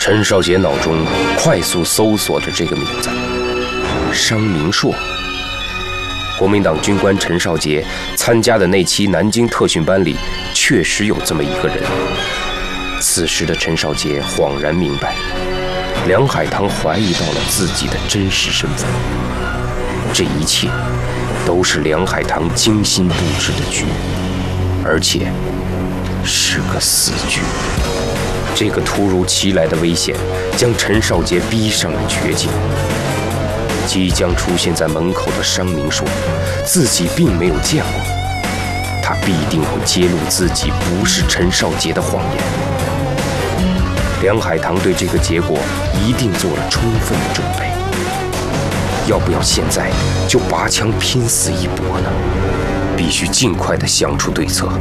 陈少杰脑中快速搜索着这个名字：商明硕。国民党军官陈少杰参加的那期南京特训班里，确实有这么一个人。此时的陈少杰恍然明白，梁海棠怀疑到了自己的真实身份。这一切都是梁海棠精心布置的局，而且是个死局。这个突如其来的危险将陈少杰逼上了绝境。即将出现在门口的商明硕，自己并没有见过，他必定会揭露自己不是陈少杰的谎言。梁海棠对这个结果一定做了充分的准备。要不要现在就拔枪拼死一搏呢？必须尽快地想出对策。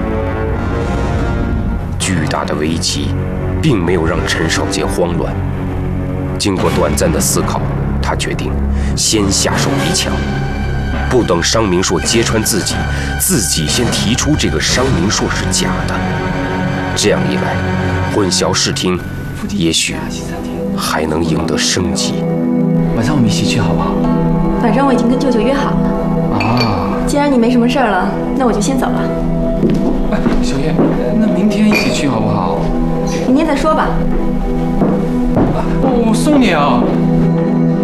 巨大的危机并没有让陈少杰慌乱，经过短暂的思考，他决定先下手为强，不等商明硕揭穿自己，自己先提出这个商明硕是假的。这样一来，混淆视听，也许还能赢得生机。 晚上我们一起去好不好？ 晚上我已经跟舅舅约好了。 啊， 既然你没什么事儿了，那我就先走了。 哎，小叶，那明天一起去好不好？ 明天再说吧。 我送你啊。